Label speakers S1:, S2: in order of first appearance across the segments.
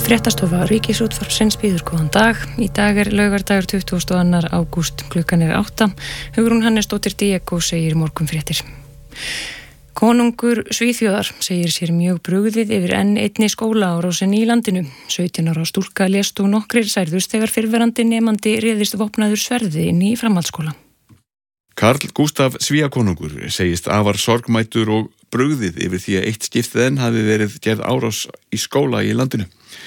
S1: Fréttastofa Ríkisútvarpsins býður góðan dag. Í dag laugardagur 22. ágúst, klukkan 8. Hugrún Hannesdóttir Diego segir morgunfréttir. Konungur Svíþjóðar segir sér mjög brugðið yfir enn einni skólaárásinni í landinu. 17 ára stúlka lést og nokkrir særðust þegar fyrrverandi nemandi réðist vopnaður sverði inn í framhaldsskóla.
S2: Karl Gústaf Svíakonungur segist afar sorgmætur og brugðið yfir því að eitt skiptið enn hafi verið gerð árás í skóla í landinu.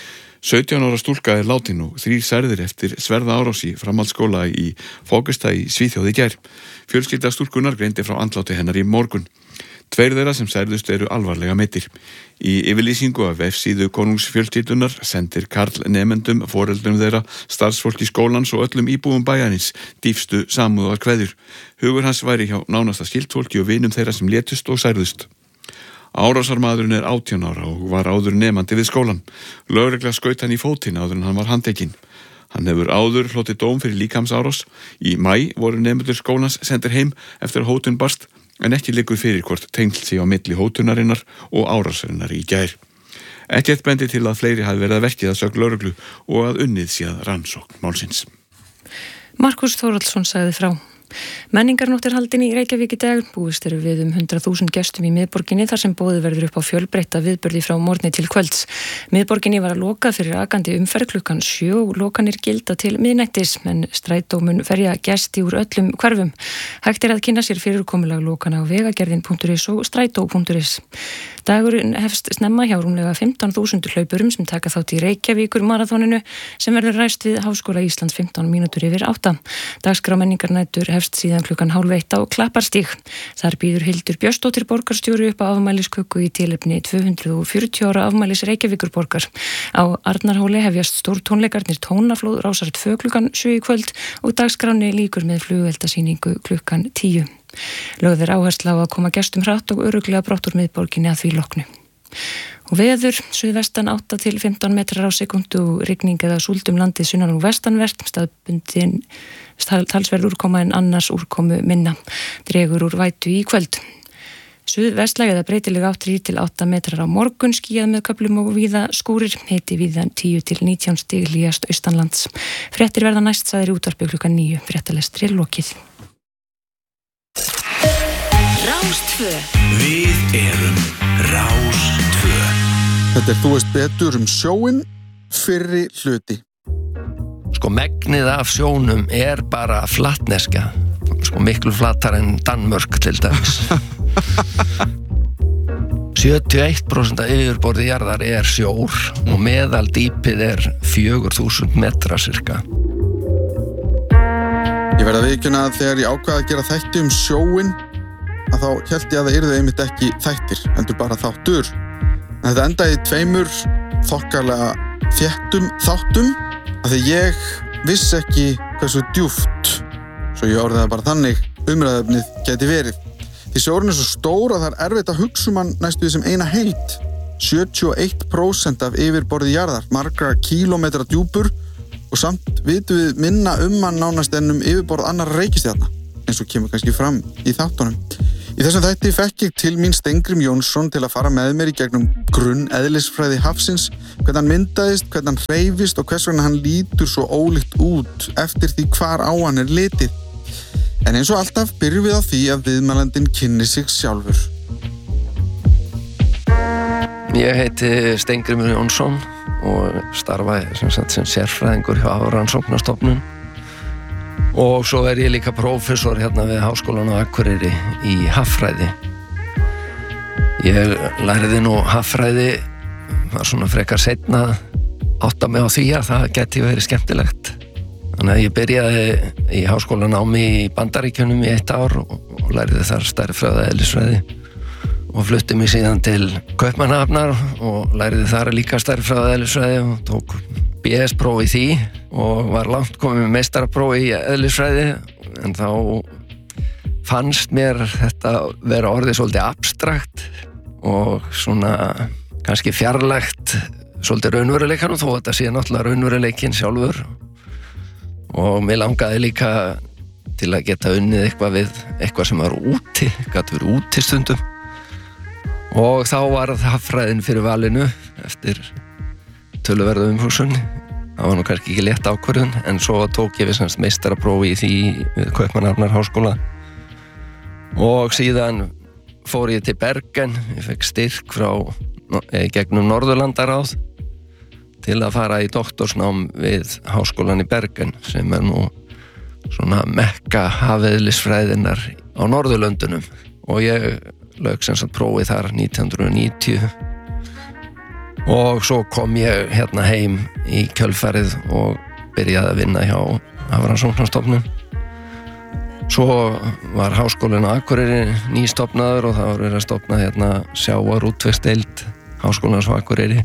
S2: 17 ára stúlka látin og 3 særðir eftir sverða árás í framhaldsskóla í Fókusta í Svíþjóð í gær. Fjölskylda stúlkunar greindi frá andláti hennar í morgun. 2 þeirra sem særðust eru alvarlega meiddir. Í yfirlýsingu af vefsíðu konungsfjölskyldunar sendir Karl nemendum, foreldrum þeirra, starfsfólki skólans og öllum íbúum bæjarins dýpstu samúðarkveðjur. Hugur hans væri hjá nánasta skyldfólki og vinum þeirra sem létust og særðust. Árásarmaðurinn 18 ára og var áður nemandi við skólan. Lögregla skaut hann í fótinn áður en hann var handtekinn. Hann hefur áður hlotið dóm fyrir líkamsárás. Í maí voru nemendur skólans sendir heim eftir að hótun barst, en ekki liggur fyrir hvort tengsl sé á milli hótunarinnar og árásarinnar í gær. Ekkert bendi til að fleiri hafi verið að verkið að sögn lögreglu og að unnið sé að rannsókn málsins.
S1: Markus Þórhallsson sagði frá. Menningarnótt haldin í Reykjavík í dag. Búist eru við 100.000 gestum í miðborginni þar sem boðið verður upp á fjölbreytta viðburði frá morgni til kvölds. Miðborginni var að loka fyrir akandi umferð klukkan 7 og lokanir gilda til miðnættis, en strætómun ferja gesti úr öllum hverfum. Hægt að kynna sér fyrirkomulag lokana á vegagerðin.is og strætó.is. Dagurinn hefst snemma hjá rúmlega 15.000 hlaupurum sem taka þátt í Reykjavíkur marathoninu sem verður ræst við Háskóla Íslands 15 mínútur yfir 8. Dagskrá menningarnætur hefst síðan klukkan 12:30 á Klapparstíg. Þar býður Hildur Björnsdóttir borgarstjóri upp á afmælisköku í tilefni 240 ára afmælis Reykjavíkurborgar. Á Arnarhóli hefjast stórtónleikarnir Tónaflóð rásar 2 klukkan 7 í kvöld og dagskráni lýkur með flugeldasýningu klukkan 10. Lögð áhersla á að koma gestum hratt og örugglega brott úr miðborginni að því loknu. Og veður, suðvestan 8 til 15 metrar á sekundu og rigning eða súld landið sunnan og vestanvert, staðbundin talsverð úrkoma en annars úrkomu minna. Dregur úr vætu í kvöld. Suðvestlæg eða breytileg átt 3 til 8 metrar á morgun, skýjað með köflum og víða skúrir, hiti víða 10 til 19 stig hlýjast austanlands. Fréttir verða næst sagðir í útvarpi klukkan 9, fréttalestri lokið.
S3: Rás 2. Við erum Rás 2.
S4: Þetta Þú veist betur sjóinn, fyrri hluti.
S5: Megnið af sjónum bara flatneska. Miklu flatar en Danmörk til dæmis. 71% af yfirborði jarðar sjór og meðal dýpið 4.000 metra cirka.
S4: Ég verð að viðurkenna að þegar ég ákvað að gera þætti sjóinn, að þá hélt ég að það yrðu einmitt ekki þættir, heldur bara þáttur. En þetta endaði í 2 þokkalega þéttum þáttum, að því ég vissi ekki hversu djúpt, svo ég orðaði bara þannig, umræðefnið gæti verið. Því sjórinn svo stór að það erfitt að hugsa hann næstu því sem eina heild. 71% af yfirborði jarðar, margra kílómetra djúpur, og samt vitum við minna hann nánast en yfirborð annarra reikistjarna, eins og kemur kannski fram í þáttunum. Í þessum þætti fekk ég til mín Steingrim Jónsson til að fara með mér í gegnum grunneðlisfræði hafsins, hvernig hann myndaðist, hvernig hann hreyfist og hvers vegna hann lítur svo ólíkt út eftir því hvar á hann litið. En eins og alltaf byrjum við á því að viðmælandinn kynni sig sjálfur.
S5: Ég heiti Steingrimur Jónsson og starfa sem sérfræðingur hjá Rannsóknastofnun. Og svo ég líka prófessor hérna við Háskólann á Akureyri í haffræði. Ég læriði nú haffræði, var svona frekar seinna átta mig á því að það gæti verið skemmtilegt. Þannig að ég byrjaði í háskólanámi í Bandaríkjunum í 1 ár og læriði þar stærðfræði og eðlisfræði og flutti mig síðan til Kaupmannahafnar og læriði þar líka stærðfræði og eðlisfræði og tók BS-próf í því og var langt komið með meistarapróf í eðlisfræði, en þá fannst mér þetta vera orðið svolítið abstrakt og svona kannski fjarlægt svolítið raunveruleikanum, þó þetta sé náttúrulega raunveruleikinn sjálfur. Og mér langaði líka til að geta unnið eitthvað við eitthvað sem var úti, gat verið úti stundum. Og þá var haffræðin fyrir valinu eftir töluverðu umhugsun. Það var nú kannski ekki létt ákvörðun, en svo tók ég við semst meistaraprófi í því við Kaupmannahafnar háskóla og síðan fór ég til Bergen. Ég fekk styrk frá gegnum Norðurlandaráð til að fara í doktorsnám við háskólan í Bergen sem nú svona mekka hafeðlisfræðinnar á Norðurlöndunum og ég lauk sem sagt prófið þar 1990 og svo kom ég hérna heim í kjölfarið og byrjaði að vinna hjá Hafrannsóknastofnun. Svo var háskólinn á Akureyri nýstofnaður og það var verið að stofna hérna sjávarútvegsdeild háskólans á Akureyri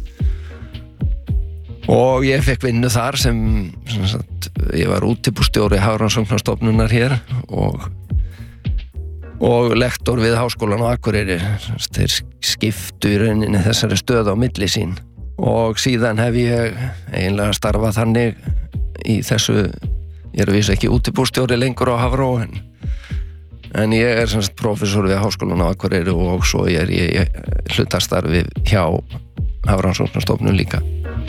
S5: og ég fekk vinnu þar sem sagt, ég var útibússtjóri Hafrannsóknastofnunar hér og lektor við háskólan á Akureyri. Þeir skiptu í rauninni þessari stöð á milli sín og síðan hef ég eiginlega starfað þannig í þessu. Ég er víst ekki útibússtjóri lengur á Hafró en ég er sem sagt prófessor við háskólan á Akureyri og svo er ég hlutastarfi hjá Hafrannsóknastofnun líka.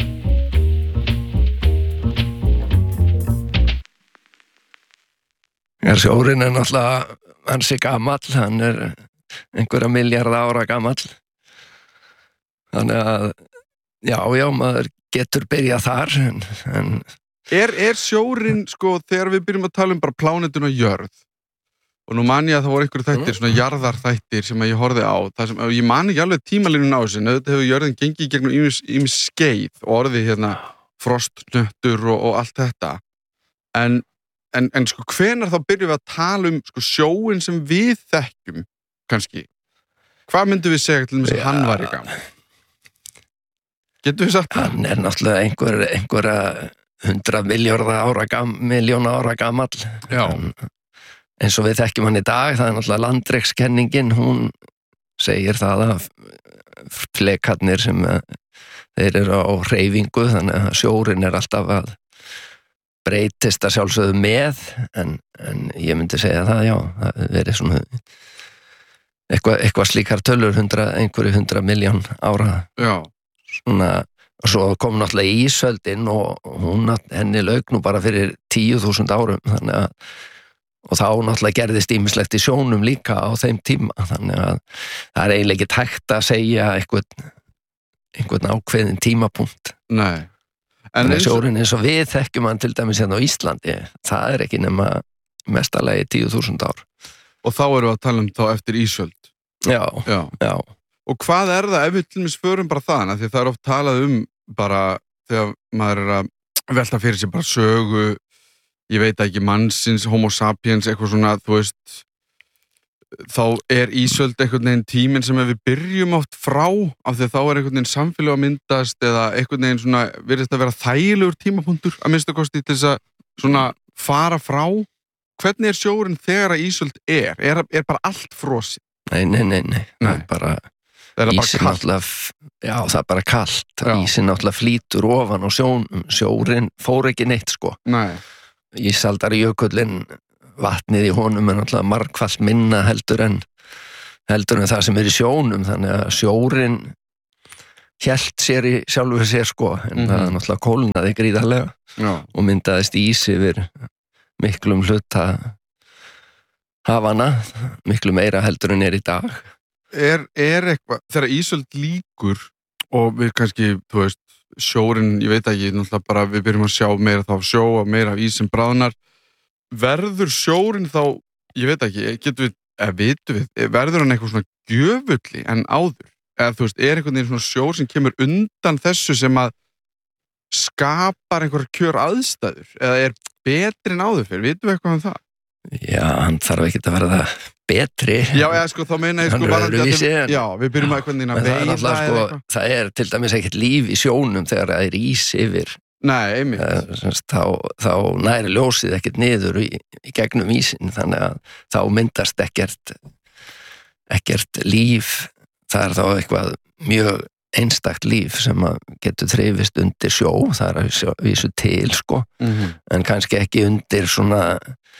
S5: Sjórinn er náttúrulega ansi gamall, hann er einhverja milljarða ára gamall. Þannig að, já, maður getur byrjað þar, en
S4: Er sjórinn, sko, þegar við byrjum að tala bara plánetuna jörð, og nú man ég að það voru einhverju þættir, svona jarðarþættir sem ég horfði á, það sem, ég man ekki alveg tímalínun á þessu, en auðvitað hefur jörðin gengið gegnum ýmis skeið og orðið hérna frostnöttur og allt þetta. En sko, hvenær þá byrjum við að tala sko sjóinn sem við þekkjum, kannski? Hvað myndum við segja til þess að hann var í gamall? Getum við sagt það?
S5: Hann er náttúrulega einhverja 100 miljóna ára gamall.
S4: Já.
S5: Eins og við þekkjum hann í dag, það er náttúrulega landrekskenningin, hún segir það að flekarnir sem þeir eru á hreyfingu, þannig að sjórinn er alltaf að breytist að sjálfsögðu með, en ég myndi segja það, já, það verið svona eitthvað slíkar tölur, einhverju 100 miljón ára.
S4: Já.
S5: Svona, og svo kom náttúrulega ísöldin og henni lauk nú bara fyrir 10.000 árum, þannig að og þá náttúrulega gerðist ýmislegt í sjónum líka á þeim tíma, þannig að það er eiginlega ekki hægt að segja einhvern ákveðin tímapunkt.
S4: Nei.
S5: En sjórinn eins og við þekkjum hann til dæmis hérna á Íslandi, það er ekki nema mestalagi 10.000 ár.
S4: Og þá erum við að tala þá eftir ísöld.
S5: Já.
S4: Og hvað er það ef við til dæmis förum bara þaðan, því það er oft talað bara þegar maður er að velta fyrir sig bara sögu, ég veit ekki, mannsins, homo sapiens, eitthvað svona, þú veist, þá er ísöld einhvern veginn tíminn sem við byrjum oft frá, af því að þá er einhvern veginn samfélag að myndast eða einhvern veginn svona, virðist að vera þægilegur tímapunktur að minnsta kosti til þess að svona fara frá. Hvernig er sjórinn þegar að ísöld er? Er bara allt frosið?
S5: Nei. Það er bara ísinn náttúrulega, já, það er bara kalt. Ísinn náttúrulega flýtur ofan og sjórinn fór ekki neitt, sko.
S4: Nei.
S5: Ísaldarjökullinn, vatnið í honum er náttúrulega margfalt minna heldur en það sem er í sjónum, þannig að sjórinn hélt sér í sjálfu sér, sko, en það er náttúrulega kólnaði gríðarlega og myndaðist ís yfir miklum hluta hafana, miklu meira heldur en í dag.
S4: Er eitthvað, þegar ísöld líkur og við kannski, þú veist, sjórinn, ég veit ekki, náttúrulega bara við byrjum að sjá meira þá sjó og meira af ís sem bráðnar, verður sjórinn þá, ég veit ekki, vitum við, verður hann eitthvað svona gjöfulli en áður? Eða þú veist, einhvern veginn svona sjór sem kemur undan þessu sem að skapar einhverjar kjör aðstæður? Eða betri en áður fyrir? Vitum við eitthvað það?
S5: Já, hann þarf ekki að verða betri.
S4: Já, sko, þá meina ég sko
S5: varandi
S4: já, við byrjum að eitthvað að veiða
S5: sko, það er til dæmis ekkert líf í sjónum þegar það er ís yfir.
S4: Nei, einmitt.
S5: Þá næri ljósið ekkert niður í gegnum ísinn, þannig að þá myndast ekkert líf. Það er þá eitthvað mjög einstakt líf sem getur þrifist undir sjó, það er að vísu til, sko, en kannski ekki undir svona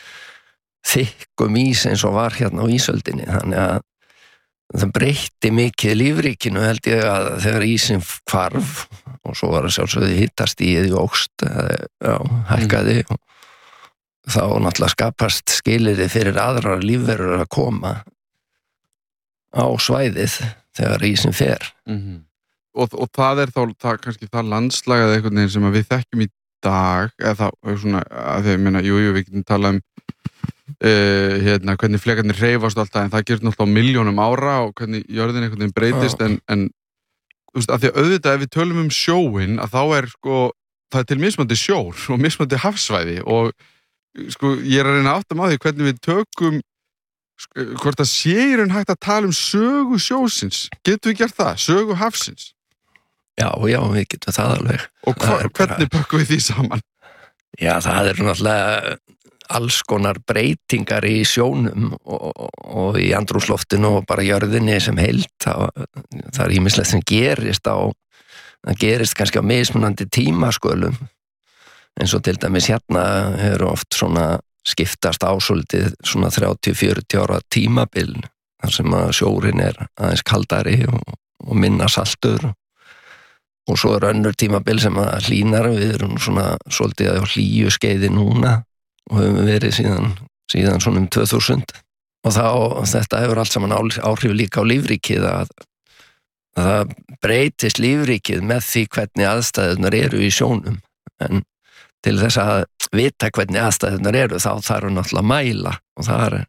S5: þykkum ís eins og var hérna á ísöldinni, þannig að það breytti mikið lífríkinu, held ég, að þegar ísinn hvarf og svo var sjálfsögðu hitastigið jókst, hækkaði og þá náttúrulega skapast skilyrði fyrir aðrar lífverur að koma á svæðið þegar ísinn fer.
S4: Og það þá kannski það landslag eða einhvern veginn sem að við þekkjum í dag, eða það svona að þegar meina, jú, við getum talað hvernig flekarnir hreyfast alltaf, en það gerist náttúrulega á milljónum ára og hvernig jörðin einhvern veginn breytist, en þú veist, að því að auðvitað ef við tölum sjóinn, að þá það til mismandi sjór og mismandi hafsvæði og ég er að reyna að átta á því hvernig við tökum hvort það sé í raun hægt að tala sögu sjósins. Getum við gert það? Sögu hafsins?
S5: Já, við getum það alveg.
S4: Og hvernig pökkum við því saman?
S5: Já, það náttúrulega alls konar breytingar í sjónum og í andrúmsloftinu og bara jörðinni sem heild. Það ýmislegt sem gerist það gerist kannski á mismunandi tímaskölum, eins og til dæmis hérna eru oft svona skiptast ásvöldið svona 30-40 ára tímabil þar sem að sjórin aðeins kaldari og minna saltur og svo önnur tímabil sem að hlýnar. Við erum svona svolítið á hlýju skeiði núna og höfum verið síðan svona 2000 og þetta hefur allt saman áhrif líka á lífríkið að það breytist lífríkið með því hvernig aðstæðunar eru í sjónum, en til þess að vita hvernig aðstæðunar eru þá þarf náttúrulega að mæla og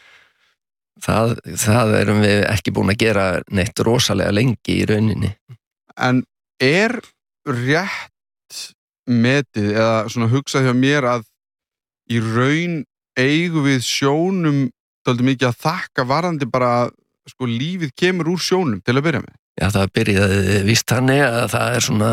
S5: það erum við ekki búin að gera neitt rosalega lengi í rauninni.
S4: En rétt metið eða svona hugsað hjá mér að í raun eigum við sjónum dálítið mikið að þakka varðandi bara lífið kemur úr sjónum til að byrja með?
S5: Já, það byrjaði víst þannig að það er svona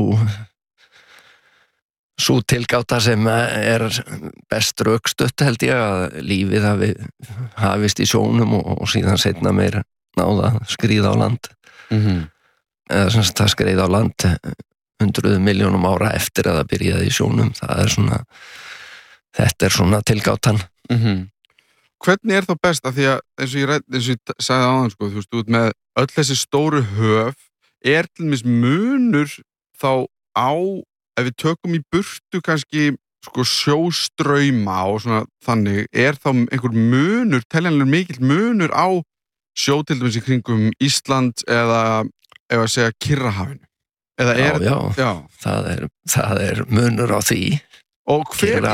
S5: sú tilgáta sem er best rökstutt, held ég, að lífið hafi hafist í sjónum og síðan seinna meir náða skríða á land. Eða sem sagt það skreið á land 100 milljónum ára eftir að það byrjaði í sjónum. Þetta er svona tilgátan.
S4: Hvernig er þá best, að því að eins og ég sagði áðan, þú veist, út með öll þessi stóru höf, til dæmis munur þá ef við tökum í burtu kannski sjóstrauma og svona þannig, þá einhver munur, teljanlega mikill munur á sjó til dæmis í kringum Ísland eða ef að segja Kyrrahafinu?
S5: Já, það er munur á því.
S4: Og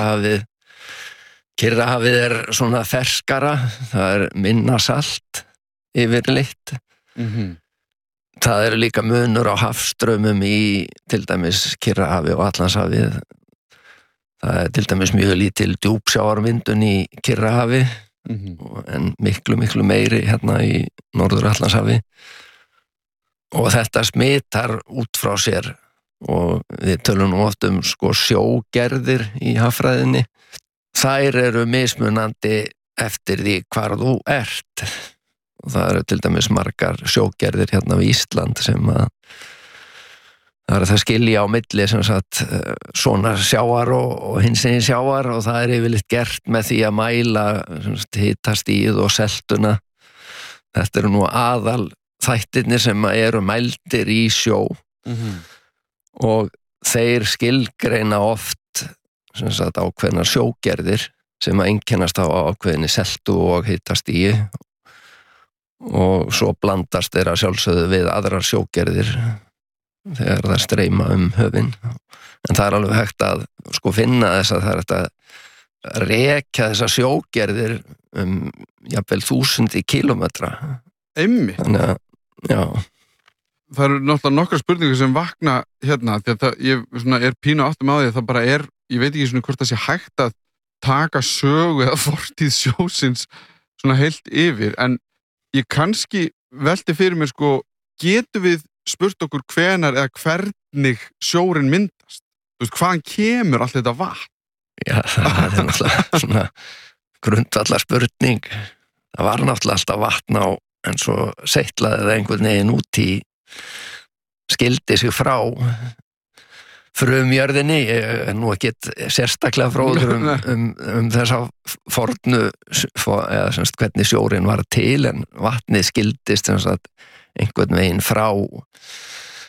S5: Kyrrahafið er svona ferskara, það er minna salt yfirleitt. Það er líka munur á hafstraumum í til dæmis Kyrrahafi og Atlantshafið. Það er til dæmis mjög lítil djúpsjávarmyndun í Kyrrahafi en miklu meiri hérna í Norður-Atlantshafi. Og þetta smitar út frá sér og við tölum nú oft sjógerðir í haffræðinni. Þær eru mismunandi eftir því hvar þú ert. Og það eru til dæmis margar sjógerðir hérna á Ísland sem það skilja á milli sem sagt svona sjávar og hinsegin sjávar og það er yfirleitt gert með því að mæla hitastigið og seltuna. Þetta eru nú aðal þættirnir sem eru mældir í sjó og þeir skilgreina oft sem sagt ákveðnar sjógerðir sem einkennast á ákveðinni seltu og hitastigi og svo blandast þeirra sjálfsögðu við aðrar sjógerðir þegar það streyma höfin. En það er alveg hægt að finna þess að það er hægt að rekja þessar sjógerðir jafnvel 1000 kílómetra.
S4: Einmitt.
S5: Þannig að, já.
S4: Það eru náttúrulega nokkra spurningar sem vakna hérna, því að ég er pínu áttum á því að það bara ég veit ekki hvort það sé hægt að taka sögu eða fortíð sjósins svona heilt yfir, en ég kannski velti fyrir mér getum við spurt okkur hvenar eða hvernig sjórin myndast? Þú veist, hvaðan kemur allt þetta vatn?
S5: Já, það er náttúrulega svona grundvallar spurning. Það var náttúrulega alltaf vatn á, en svo seitlaði það einhvern veginn út í skildi sig frá frumjörðinni. Ég er nú ekki sérstaklega fróður þessa fornu eða semst hvernig sjórin var til, en vatnið skildist semst einhvern veginn frá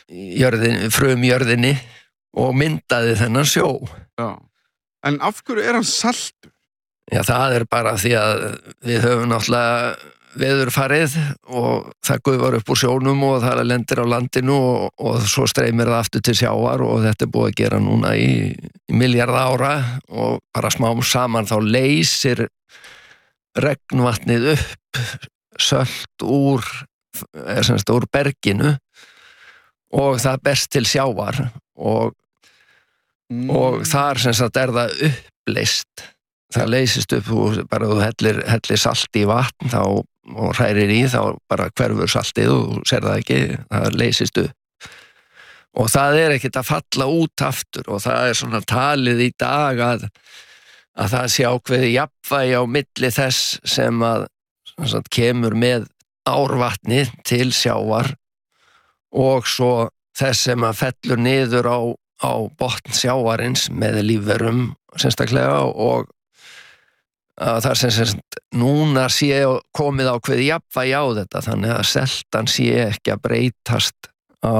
S5: frumjörðinni og myndaði þennan sjó.
S4: Já. En af hverju hann saltur?
S5: Já, það bara því að við höfum náttúrulega veðurfarið og það gufar upp úr sjónum og það lendir á landinu og svo streymir það aftur til sjávar og þetta búið að gera núna í milljarða ára og bara smám saman þá leysir regnvatnið upp sölt úr berginu og það berst til sjávar og þar það uppleyst. Það leysist upp og bara þú hellir salt í vatn þá, og hrærir í þá bara hverfur saltið og sér það ekki, það leysist upp. Og það ekkert að falla út aftur og það svona talið í dag að það sé ákveðið jafnvægi á milli þess sem að kemur með árvatni til sjávar og svo þess sem að fellur niður á botn sjávarins með lífverum sérstaklega og að það sem núna sé komið ákveðið jafnvægi á þetta þannig að seltan sé ekki að breytast á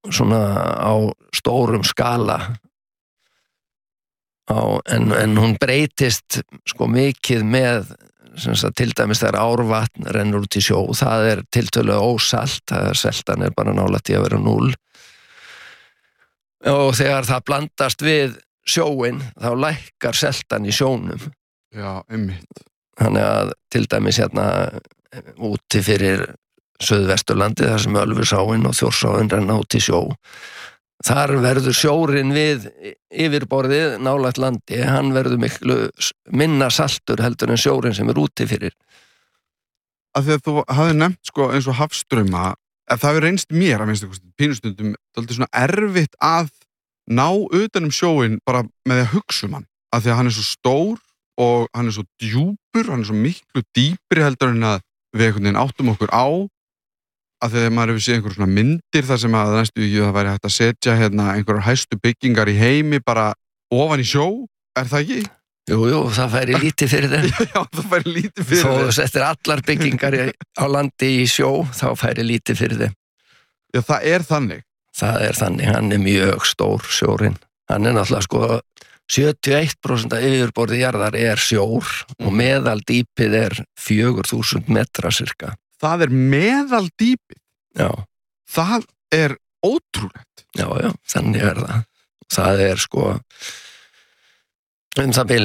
S5: stórum skala en hún breytist mikið með til dæmis þegar árvatn rennur út í sjó, það tiltölulega ósalt, seltan bara nálægt í að vera 0 og þegar það blandast við sjóin þá lækkar seltan í sjónum.
S4: Já, einmitt.
S5: Þannig að til dæmis úti fyrir Suðvesturlandi þar sem Ölfursáin og Þjórsáin renna út í sjó. Þar verður sjórinn við yfirborðið nálægt landi, hann verður miklu minna saltur heldur en sjórinn sem úti fyrir.
S4: Af því að þú hafði nefnt eins og hafstrauma, að það reynst mér að minnst pínustundum dálítið svona erfitt að ná utanum sjóinn bara með því að hugsa hann, af því að hann svo stór og hann svo djúpur, hann svo miklu dýpri heldur en að við einhvern veginn áttum okkur á að þegar maður hefur séð einhver svona myndir þar sem að næstu ekki það væri hægt að setja einhverjar hæstu byggingar í heimi bara ofan í sjó, það ekki?
S5: Jú, það færi lítið fyrir þeim.
S4: Já, það færi lítið fyrir þeim.
S5: Þó þú settir allar byggingar á landi í sjó, þá færi lítið fyrir þeim.
S4: Já, það þannig.
S5: Það þannig, hann mjög stór sjórinn. Hann náttúrulega 71% af yfirborði jarðar sjór og meðaldýpið 4000 metra cirka.
S4: Það meðaldýpið?
S5: Já.
S4: Það ótrúlegt.
S5: Já, þannig það. Það það bil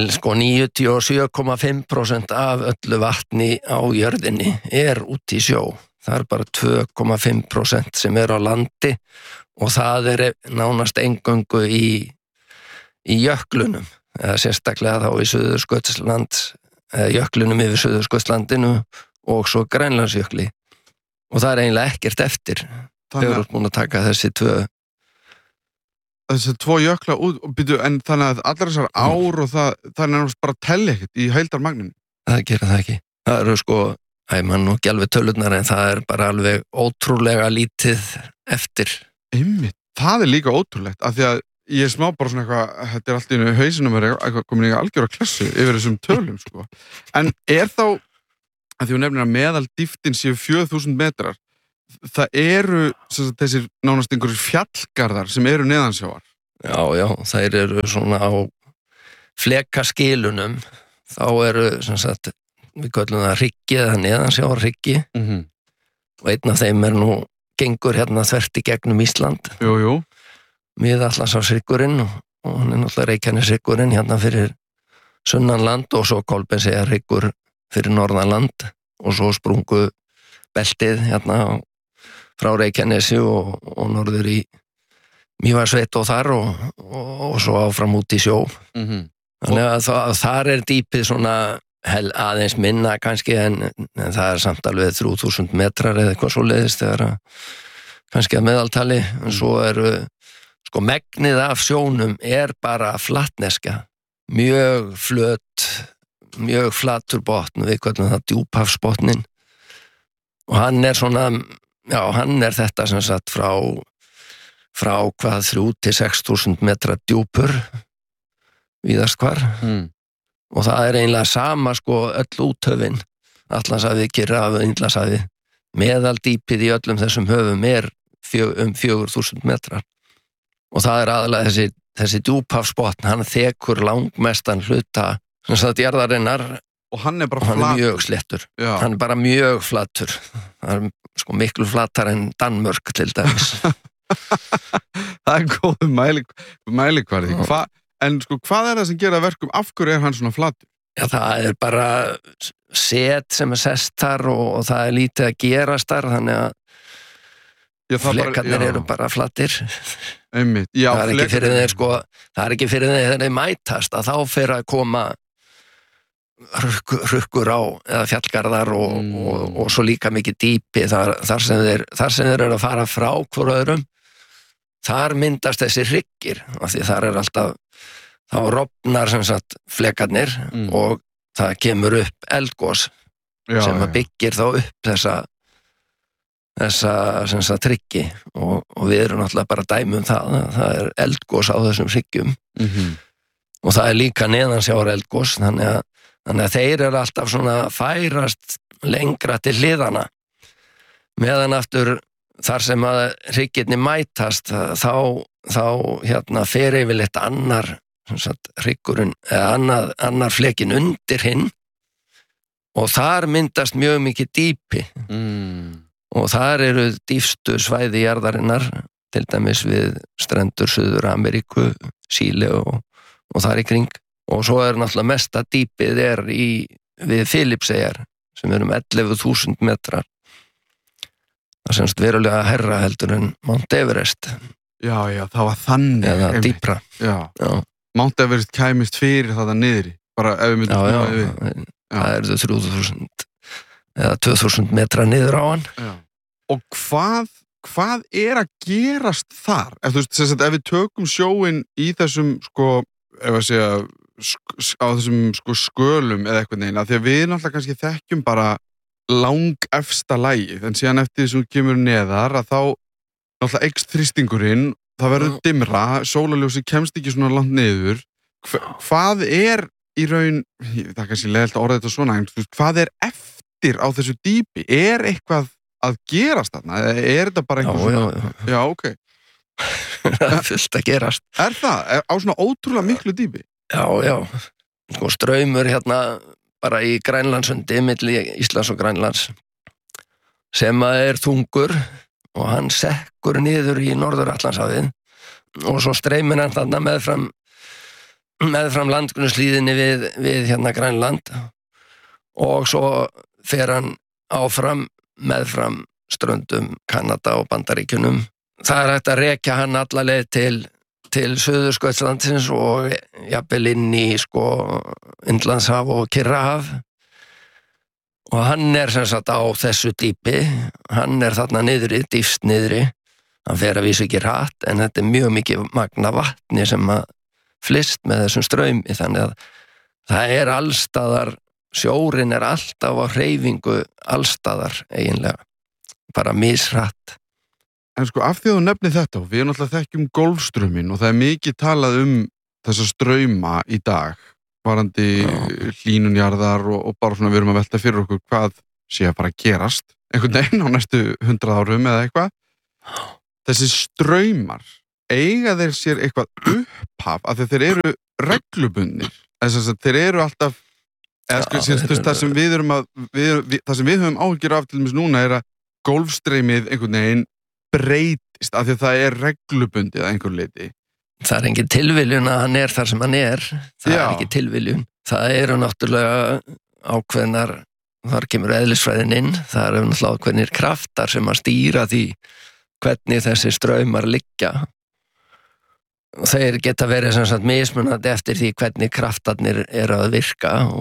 S5: 97,5% af öllu vatni á jörðinni út í sjó. Það bara 2,5% sem á landi og það nánast eingöngu í jöklunum, eða sérstaklega þá í Suðurskautsland, jöklunum yfir Suðurskautslandinu og svo Grænlandsjökli. Og það eiginlega ekkert eftir. Þau eru búin að taka þessi tvö
S4: jökla út, en þannig að allar þessar ár og það nefnast bara telli ekkert í heildarmagninu.
S5: Það gera það ekki. Það eru mann ekki alveg tölurnar en það bara alveg ótrúlega lítið eftir.
S4: Einmitt, það líka ótrúlegt, af því að ég smá bara svona eitthvað, þetta allt í hausinum eitthvað komin í algjöra klassu yfir þessum tölum, En þá, að því hún nefnir að meðaldýptin séu 4000 metrar, það eru þessir nánast einhverjir fjallgarðar sem eru neðansjávar.
S5: Já, þær eru svona á flekaskilunum, þá við köllum það hryggi eða neðansjávarhryggi og einn af þeim nú gengur þvert í gegnum Ísland.
S4: Jú.
S5: Miðatlantshryggur og hann náttúrulega Reykjaneshryggur fyrir sunnanland og svo Kolbeinseyjarhryggur fyrir norðanland og svo sprungu beltið frá Reykjanesi og norður í Mývatnssveit og þar og svo áfram út í sjó. Þannig að þar dýpið svona aðeins minna kannski en það samt alveg 3000 metrar eða eitthvað svoleiðis þegar kannski að meðaltali en svo megnið af sjónum bara flatneska, mjög flöt, mjög flatur botn, við köllum það djúphafsbotnin og hann svona, hann þetta sem sagt frá hvað 3.000 til 6.000 metra djúpur víðast hvar og það eiginlega sama öll úthöfin, Atlantshafi, Kyrrahafið, Indlandshafi, meðaldýpið í öllum þessum höfum 4.000 metrar og það aðalega þessi djúphafsbotn, hann þekur langmestan hluta sem sagt jarðarinnar
S4: og hann bara
S5: og hann
S4: flatur.
S5: mjög sléttur, hann bara mjög flatur, það sko miklu flatar en Danmörk til dæmis.
S4: Það góð mælikvarði. En sko, hvað það sem gera verkum, af hverju hann svona flatur?
S5: Já, það bara set sem sest þar og það lítið að gerast þar, þannig að flekarnir eru bara flatir.
S4: Einmitt. Já,
S5: það er ekki fyrir þeir þeir mætast að þá fer að koma rukkur á eða fjallgarðar og svo líka mikið dýpi þar sem þeir eru að fara frá hvor öðrum, þar myndast þessi hryggir af því þar alltaf þá rofnar sem sagt flekarnir og það kemur upp eldgos sem að byggir þá upp þessa sem sagt hryggi og við erum náttúrulega bara dæmi það eldgos á þessum hryggjum og það líka neðansjávar eldgos þannig að þeir eru alltaf svona færast lengra til hliðana meðan aftur þar sem að hryggirnir mætast þá fer yfirleitt annar hryggurinn eða annar flekin undir hinn og þar myndast mjög mikið dýpi og þar eru dýpstu svæði jarðarinnar til dæmis við strendur Suður Ameríku, Síle og þar í kring og svo náttúrulega mesta dýpið við Filippseyjar sem eru 11.000 metrar það semst verulega herra heldur en Mount Everest
S4: Já, það var þannig
S5: eða dýpra
S4: Já. Mount Everest kæmist fyrir það niðri bara ef við myndum
S5: það eru 3.000 eða 2.000 metra niður á hann
S4: Og hvað að gerast þar? Ef við tökum sjóin í þessum á þessum skölum eða eitthvað neina, því að við náttúrulega kannski þekkjum bara langefsta lagið, en síðan eftir þessum kemur neðar að þá náttúrulega eykst þrýstingurinn, það verður dimmra, sólarljósi kemst ekki svona langt niður. Hvað í raun, það er kannski leiðilegt að orða þetta svona, en hvað eftir á þessu dýpi? Eitthvað að gerast þarna? Eða þetta bara einhver svona? Já, ok.
S5: Það fullt að gerast.
S4: Það? Á svona ótrúlega miklu dýpi?
S5: Já. Straumur hérna bara í Grænlandsundi, milli Íslands og Grænlands, sem að þungur og hann sekkur niður í Norður-Atlantshafið og svo streymir hann þarna meðfram landgrunnshlíðinni við hérna Grænland og svo fer hann áfram meðfram ströndum Kanada og Bandaríkjunum. Það hægt að rekja hann alla leið til Suðurskautslandsins og jafnvel inn í Indlandshaf og Kyrrahaf og hann sem sagt á þessu dýpi, hann þarna niðri, dýpst niðri, hann fer að vísu ekki hratt en þetta mjög mikið magna vatni sem að flyst með þessum straumi þannig að það allstaðar sjórinn alltaf á hreyfingu allstaðar eiginlega, bara mishratt.
S4: En af því að þú nefnir þetta, við náttúrulega þekkjum Golfstrauminn og það mikið talað þessa strauma í dag, varandi hlýnunjarðar og bara svona við erum að velta fyrir okkur hvað sé að bara gerast, einhvern veginn á næstu 100 árum eða eitthvað. Þessi straumar, eiga þeir sér eitthvað upphaf af því þeir eru reglubundnir, þess að þeir eru alltaf það sem við höfum áhyggjur af til dæmis núna að Golfstraumið einhvern veginn breytist af því að það reglubundið að einhver leyti.
S5: Það engin tilviljun að hann þar sem hann það ekki tilviljun. Það eru náttúrulega ákveðnar, þar kemur eðlisfræðin inn, það eru náttúrulega ákveðnir kraftar sem að stýra því hvernig þessi straumar liggja. Þeir geta verið sem sagt mismunandi eftir því hvernig kraftarnir eru að virka